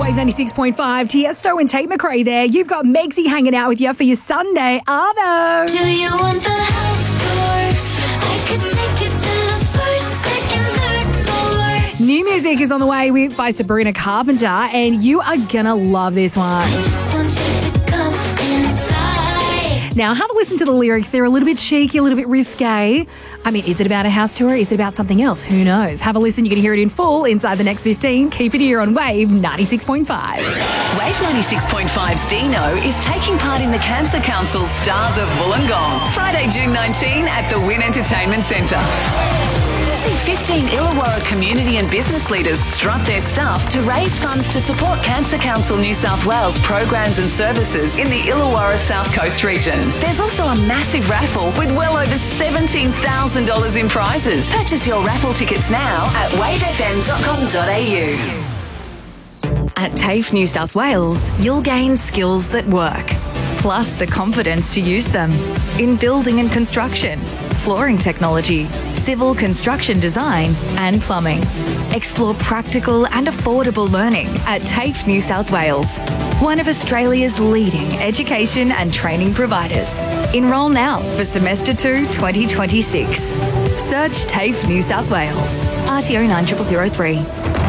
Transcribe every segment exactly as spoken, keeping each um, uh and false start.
Wave ninety-six point five, Tiesto and Tate McRae there. You've got Megsy hanging out with you for your Sunday Arvo. Do you want the house tour? I could take you to the first, second, third floor. New music is on the way with by Sabrina Carpenter, and you are gonna love this one. I just want you to come inside. Now, have a listen to the lyrics. They're a little bit cheeky, a little bit risque. I mean, is it about a house tour? Is it about something else? Who knows? Have a listen. You can hear it in full inside the next fifteen. Keep it here on Wave ninety-six point five. Wave ninety-six point five's Dino is taking part in the Cancer Council's Stars of Wollongong, Friday, June nineteenth at the Wynn Entertainment Centre. See fifteen Illawarra community and business leaders strut their stuff to raise funds to support Cancer Council New South Wales programs and services in the Illawarra South Coast region. There's also a massive raffle with well over seventeen thousand dollars in prizes. Purchase your raffle tickets now at wave f m dot com dot a u. At TAFE New South Wales, you'll gain skills that work, plus the confidence to use them in building and construction, flooring technology, civil construction design and plumbing. Explore practical and affordable learning at TAFE New South Wales, one of Australia's leading education and training providers. Enrol now for semester two twenty twenty-six. Search TAFE New South Wales, R T O nine zero zero zero three.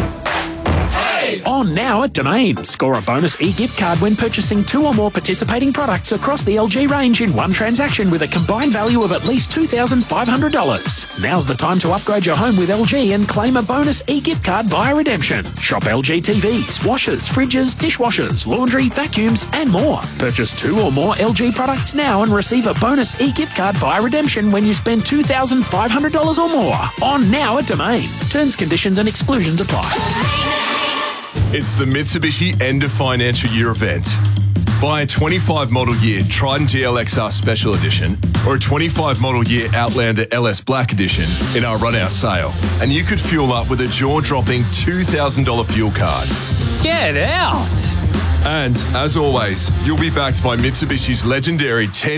On now at Domain. Score a bonus e-gift card when purchasing two or more participating products across the L G range in one transaction with a combined value of at least two thousand five hundred dollars. Now's the time to upgrade your home with L G and claim a bonus e-gift card via redemption. Shop L G T Vs, washers, fridges, dishwashers, laundry, vacuums and more. Purchase two or more L G products now and receive a bonus e-gift card via redemption when you spend two thousand five hundred dollars or more. On now at Domain. Terms, conditions and exclusions apply. It's the Mitsubishi End of Financial Year event. Buy a twenty-five model year Triton G L X R Special Edition or a twenty-five model year Outlander L S Black Edition in our run-out sale, and you could fuel up with a jaw-dropping two thousand dollars fuel card. Get out! And, as always, you'll be backed by Mitsubishi's legendary ten